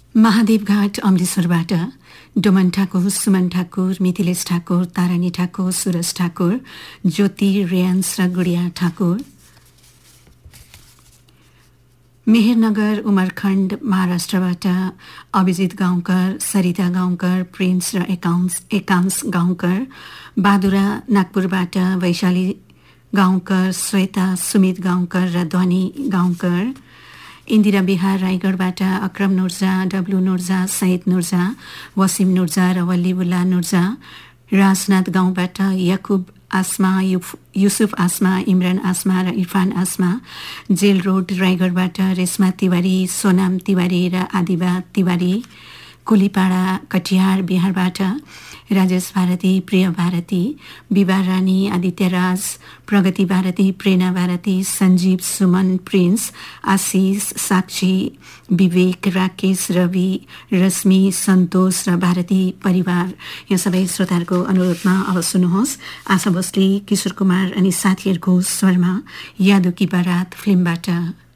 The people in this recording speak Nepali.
महादेवघाट अमृतसरबाट डोमन ठाकुर, सुमन ठाकुर, मिथिलेश ठाकुर, तारानी ठाकुर, सुरज ठाकुर, ज्योति, रेयन्स र गुडिया ठाकुर। मेहेरनगर उमरखण्ड महाराष्ट्रबाट अभिजित गाउँकर, सरिता गाउँकर, प्रिन्स र एकांश गाउँकर। बादुरा नागपुरबाट वैशाली गाउँकर, श्वेता, सुमित गाउँकर र ध्वनि गाउँकर। इन्दिरा बिहार रायगढबाट अक्रम नुर्जा, डब्लु नुर्जा, सैद नुर्जा, वसिम नुर्जा र वल्लीबुल्ला नुर्जा। राजनाथ गाउँबाट याकुब आसमा, युसुफ आसमा, इमरान आसमा र इरफान आसमा। जेल रोड रायगढबाट रेशमा तिवारी, सोनाम तिवारी र आदिबा तिवारी। कुलीपाडा कटिहार बिहारबाट राजेश भारती, प्रिय भारती, विभा रानी, आदित्य राज, प्रगति भारती, प्रेरणा भारती, सञ्जीव, सुमन, प्रिन्स, आशिष, साक्षी, विवेक, राकेश, रवि, रश्मि, सन्तोष र भारती परिवार। यो सबै श्रोताहरूको अनुरोधमा अब सुन्नुहोस् आशा भोसले, किशोर कुमार अनि साथीहरूको स्वरमा यादो की बारात फिल्मबाट।